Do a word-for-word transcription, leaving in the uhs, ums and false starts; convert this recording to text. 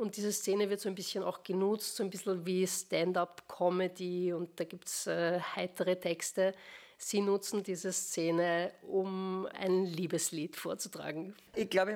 und diese Szene wird so ein bisschen auch genutzt, so ein bisschen wie Stand-up-Comedy und da gibt es äh, heitere Texte. Sie nutzen diese Szene, um ein Liebeslied vorzutragen. Ich glaube,